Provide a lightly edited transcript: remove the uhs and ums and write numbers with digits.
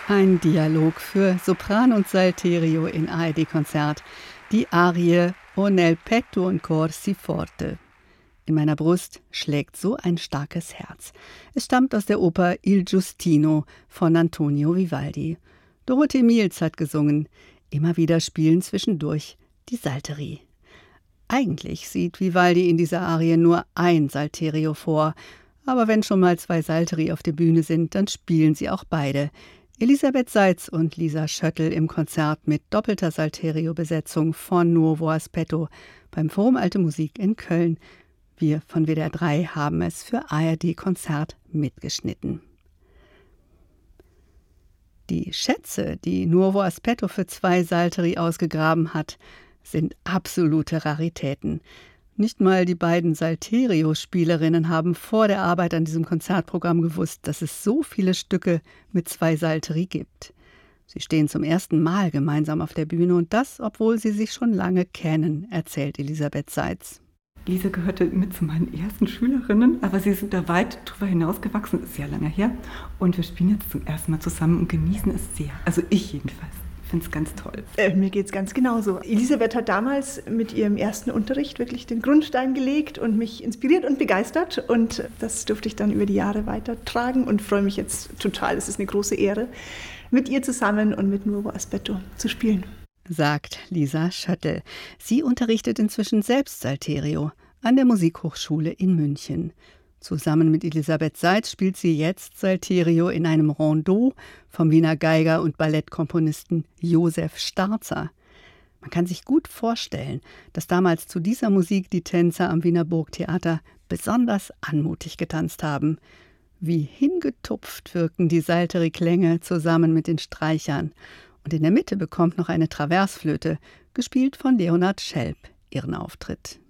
Ein Dialog für Sopran und Salterio in ARD-Konzert. Die Arie O nel petto un cor si forte. In meiner Brust schlägt so ein starkes Herz. Es stammt aus der Oper Il Giustino von Antonio Vivaldi. Dorothee Miels hat gesungen. Immer wieder spielen zwischendurch die Salteri. Eigentlich sieht Vivaldi in dieser Arie nur ein Salterio vor. Aber wenn schon mal zwei Salteri auf der Bühne sind, dann spielen sie auch beide. Elisabeth Seitz und Lisa Schöttl im Konzert mit doppelter Salterio-Besetzung von Nuovo Aspetto beim Forum Alte Musik in Köln. Wir von WDR 3 haben es für ARD Konzert mitgeschnitten. Die Schätze, die Nuovo Aspetto für zwei Salteri ausgegraben hat, sind absolute Raritäten. Nicht mal die beiden Salterio-Spielerinnen haben vor der Arbeit an diesem Konzertprogramm gewusst, dass es so viele Stücke mit zwei Salteri gibt. Sie stehen zum ersten Mal gemeinsam auf der Bühne und das, obwohl sie sich schon lange kennen, erzählt Elisabeth Seitz. Lisa gehörte mit zu meinen ersten Schülerinnen, aber sie sind da weit drüber hinausgewachsen, ist sehr lange her. Und wir spielen jetzt zum ersten Mal zusammen und genießen es sehr. Also ich jedenfalls. Ich finde es ganz toll. Mir geht es ganz genauso. Elisabeth hat damals mit ihrem ersten Unterricht wirklich den Grundstein gelegt und mich inspiriert und begeistert. Und das durfte ich dann über die Jahre weitertragen und freue mich jetzt total. Es ist eine große Ehre, mit ihr zusammen und mit Nuovo Aspetto zu spielen. Sagt Lisa Schöttl. Sie unterrichtet inzwischen selbst Salterio an der Musikhochschule in München. Zusammen mit Elisabeth Seitz spielt sie jetzt Salterio in einem Rondeau vom Wiener Geiger und Ballettkomponisten Josef Starzer. Man kann sich gut vorstellen, dass damals zu dieser Musik die Tänzer am Wiener Burgtheater besonders anmutig getanzt haben. Wie hingetupft wirken die Salteri-Klänge zusammen mit den Streichern. Und in der Mitte bekommt noch eine Traversflöte, gespielt von Leonhard Schelp, ihren Auftritt.